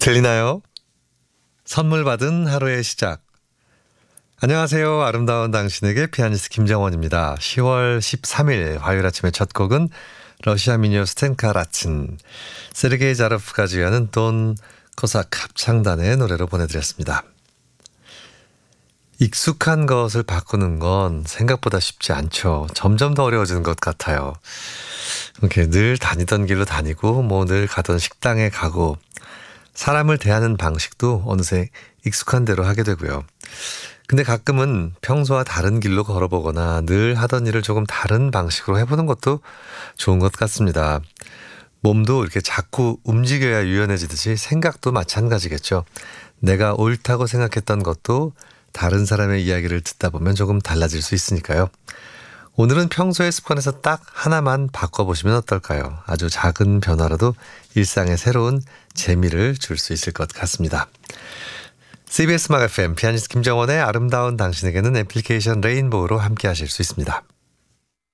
들리나요? 선물 받은 하루의 시작. 안녕하세요. 아름다운 당신에게 피아니스트 김정원입니다. 10월 13일 화요일 아침의 첫 곡은 러시아 민요 스텐카 라친, 세르게이 자로프가 지휘하는 돈 코삭 합창단의 노래로 보내드렸습니다. 익숙한 것을 바꾸는 건 생각보다 쉽지 않죠. 점점 더 어려워지는 것 같아요. 이렇게 늘 다니던 길로 다니고 늘 가던 식당에 가고 사람을 대하는 방식도 어느새 익숙한 대로 하게 되고요. 근데 가끔은 평소와 다른 길로 걸어보거나 늘 하던 일을 조금 다른 방식으로 해보는 것도 좋은 것 같습니다. 몸도 이렇게 자꾸 움직여야 유연해지듯이 생각도 마찬가지겠죠. 내가 옳다고 생각했던 것도 다른 사람의 이야기를 듣다 보면 조금 달라질 수 있으니까요. 오늘은 평소의 습관에서 딱 하나만 바꿔보시면 어떨까요? 아주 작은 변화라도 일상에 새로운 재미를 줄 수 있을 것 같습니다. CBS 음악 FM 피아니스트 김정원의 아름다운 당신에게는 애플리케이션 레인보우로 함께 하실 수 있습니다.